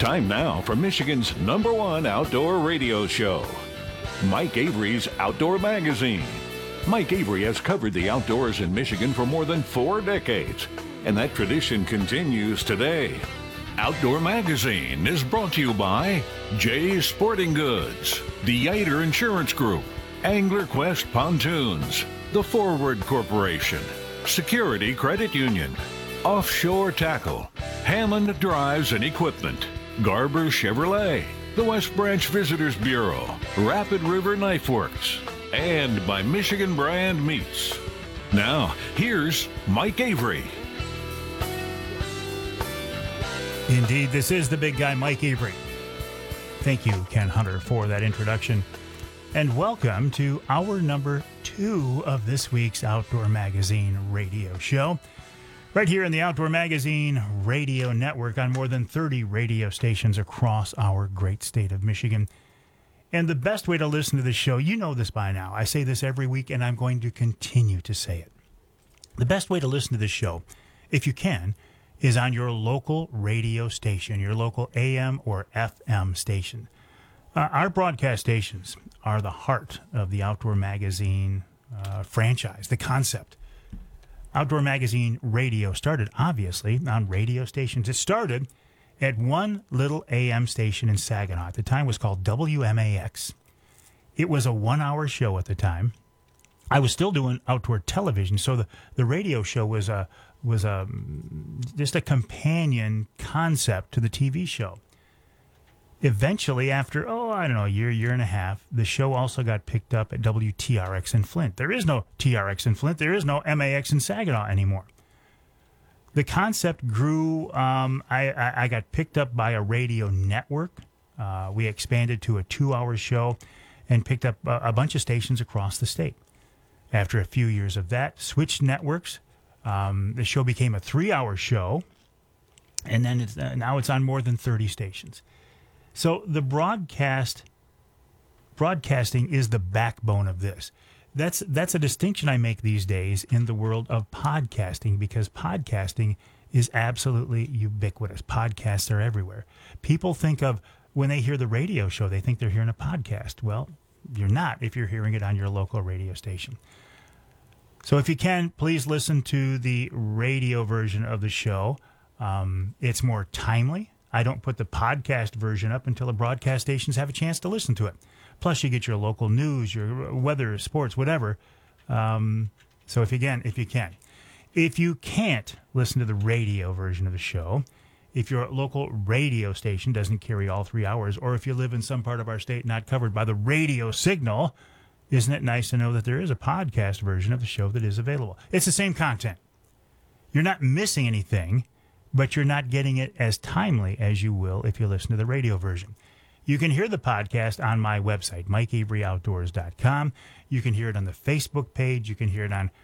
Time now for Michigan's #1 outdoor radio show, Mike Avery's Outdoor Magazine. Mike Avery has covered the outdoors in Michigan for more than 4 decades, and that tradition continues today. Outdoor Magazine is brought to you by Jay's Sporting Goods, the Yater Insurance Group, Angler Quest Pontoons, the Forward Corporation, Security Credit Union, Offshore Tackle, Hammond Drives and Equipment, Garber Chevrolet, the West Branch Visitors Bureau, Rapid River Knife Works, and by Michigan Brand Meats. Now, here's Mike Avery. Indeed, this is the big guy, Mike Avery. Thank you, Ken Hunter, for that introduction. And welcome to hour number 2 of this week's Outdoor Magazine radio show. Right here in the Outdoor Magazine radio network on more than 30 radio stations across our great state of Michigan. And the best way to listen to this show, you know this by now. I say this every week, and I'm going to continue to say it. The best way to listen to this show, if you can, is on your local radio station, your local AM or FM station. Our broadcast stations are the heart of the Outdoor Magazine franchise, the concept. Outdoor Magazine radio started, obviously, on radio stations. It started at one little AM station in Saginaw. At the time, it was called WMAX. It was a 1-hour show at the time. I was still doing outdoor television, so the radio show was just a companion concept to the TV show. Eventually, after, a year and a half, the show also got picked up at WTRX in Flint. There is no TRX in Flint. There is no MAX in Saginaw anymore. The concept grew. I got picked up by a radio network. We expanded to a 2-hour show and picked up a bunch of stations across the state. After a few years of that, switched networks. The show became a 3-hour show, and then now it's on more than 30 stations. So the broadcasting is the backbone of this. That's a distinction I make these days in the world of podcasting, because podcasting is absolutely ubiquitous. Podcasts are everywhere. People think of, when they hear the radio show, they think they're hearing a podcast. Well, you're not if you're hearing it on your local radio station. So if you can, please listen to the radio version of the show. It's more timely. I don't put the podcast version up until the broadcast stations have a chance to listen to it. Plus, you get your local news, your weather, sports, whatever. So if you can. If you can't listen to the radio version of the show, if your local radio station doesn't carry all 3 hours, or if you live in some part of our state not covered by the radio signal, isn't it nice to know that there is a podcast version of the show that is available? It's the same content. You're not missing anything, but you're not getting it as timely as you will if you listen to the radio version. You can hear the podcast on my website, MikeAveryOutdoors.com. You can hear it on the Facebook page. You can hear it on